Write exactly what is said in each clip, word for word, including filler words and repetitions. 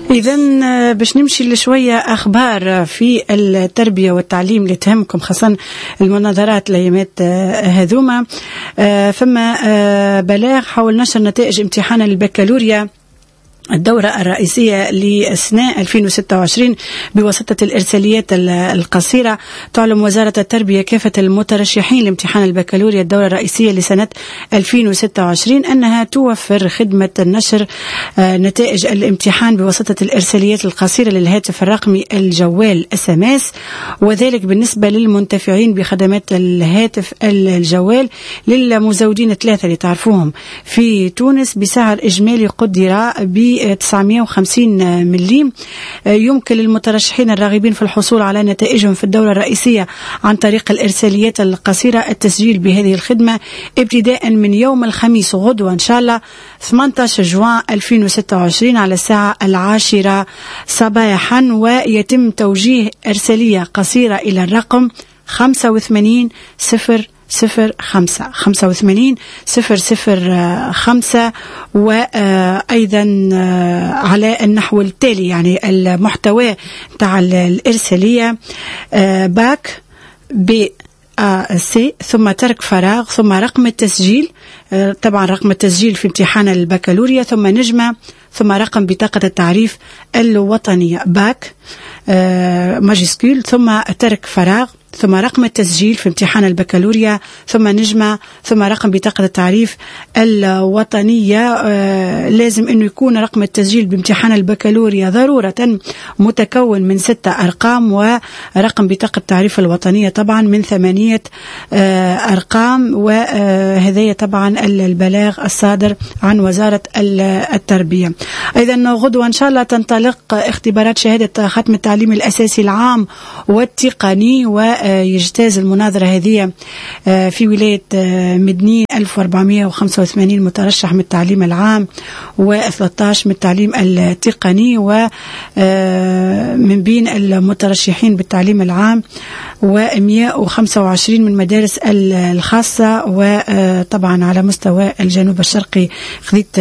إذن باش نمشي لشوية أخبار في التربية والتعليم اللي تهمكم، خاصة المناظرات الأيامات هذوما. فما بلاغ حول نشر نتائج امتحان البكالوريا الدورة الرئيسية لسنة ألفين وستة وعشرين بواسطة الإرساليات القصيرة. تعلم وزارة التربية كافة المترشحين لامتحان البكالوريا الدورة الرئيسية لسنة ألفين وستة وعشرين أنها توفر خدمة نشر نتائج الامتحان بواسطة الإرساليات القصيرة للهاتف الرقمي الجوال إس إم إس، وذلك بالنسبة للمنتفعين بخدمات الهاتف الجوال للمزودين ثلاثة اللي تعرفوهم في تونس بسعر إجمالي قدر ب تسعمائة وخمسين مليم. يمكن للمترشحين الراغبين في الحصول على نتائجهم في الدورة الرئيسية عن طريق الإرساليات القصيرة التسجيل بهذه الخدمة ابتداء من يوم الخميس غدوة إن شاء الله ثمانية عشر جوان ألفين وستة وعشرين على الساعة العاشرة صباحا، ويتم توجيه إرسالية قصيرة إلى الرقم خمسة وثمانين صفر صفر خمسة خمسة وثمانين صفر صفر خمسة، وأيضا على النحو التالي. يعني المحتوى تاع الإرسالية باك ب سي ثم ترك فراغ ثم رقم التسجيل، طبعا رقم التسجيل في امتحان البكالوريا، ثم نجمة ثم رقم بطاقة التعريف الوطنية باك ماجسكول ثم ترك فراغ ثم رقم التسجيل في امتحان البكالوريا ثم نجمة ثم رقم بطاقة التعريف الوطنية. آه لازم أنه يكون رقم التسجيل بامتحان البكالوريا ضرورة متكون من ستة أرقام، ورقم بطاقة التعريف الوطنية طبعا من ثمانية آه أرقام، وهذا طبعا البلاغ الصادر عن وزارة التربية. أيضا غدوة إن شاء الله تنطلق اختبارات شهادة ختم التعليم الأساسي العام والتقني، و يجتاز المناظرة هذه في ولاية مدنين ألف وأربعمائة وخمسة وثمانين مترشح من التعليم العام وثلاثة عشر من التعليم التقني، ومن بين المترشحين بالتعليم العام ومئة وخمسة وعشرين من المدارس الخاصة. وطبعا على مستوى الجنوب الشرقي خذيت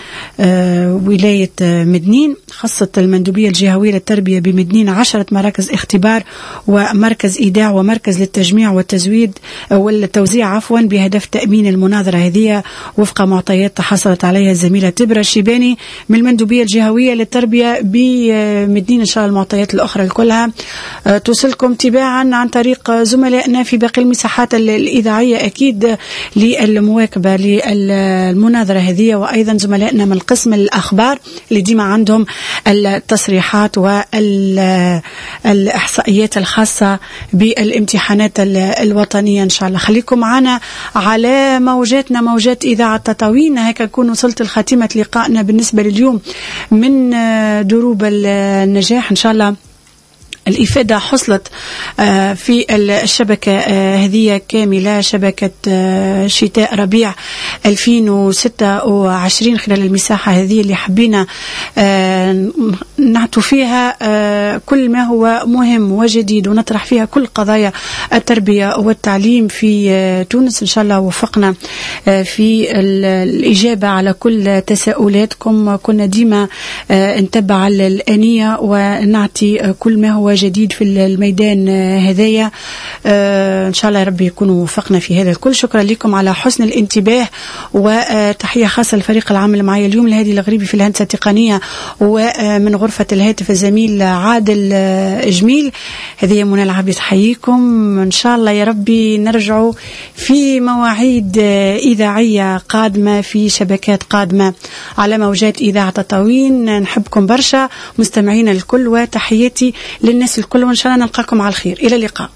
ولاية مدنين خاصة المندوبية الجهوية للتربية بمدنين عشرة مراكز اختبار ومركز إيداع ومركز للتجميع والتزويد والتوزيع عفوا بهدف تأمين المناظرة هذه وفق معطيات حصلت عليها الزميلة تبرة الشيباني من المندوبية الجهوية للتربية بمدينة. إن شاء الله المعطيات الأخرى كلها توصلكم تباعا عن طريق زملائنا في باقي المساحات الإذاعية أكيد للمواكبة للمناظرة هذه، وأيضا زملائنا من قسم الأخبار اللي ديما عندهم التصريحات والإحصائيات الخاصة بالامتحانات الوطنية. إن شاء الله خليكم معنا على موجاتنا موجات إذاعة تطاوين. هيك نكون وصلت لخاتمة لقائنا بالنسبة لليوم من دروب النجاح. إن شاء الله الإفادة حصلت في الشبكة هذه كاملة، شبكة شتاء ربيع ألفين وستة وعشرين، خلال المساحة هذه اللي حبينا نعطوا فيها كل ما هو مهم وجديد ونطرح فيها كل قضايا التربية والتعليم في تونس. إن شاء الله وفقنا في الإجابة على كل تساؤلاتكم. كنا ديما نتبع الآنية ونعطي كل ما هو جديد في الميدان هذايا. إن شاء الله ربي يكون وفقنا في هذا الكل. شكرا لكم على حسن الانتباه، وتحية خاصة للفريق العامل معي اليوم لهذه الغريبي في الهندسة التقنية، ومن غرفة الهاتف الزميل عادل جميل. هذه منى العبد تحييكم. إن شاء الله يا ربي نرجعوا في مواعيد إذاعية قادمة في شبكات قادمة على موجات إذاعة تطاوين. نحبكم برشا مستمعين الكل، وتحياتي للناس الكل، وإن شاء الله نلقاكم على الخير. إلى اللقاء.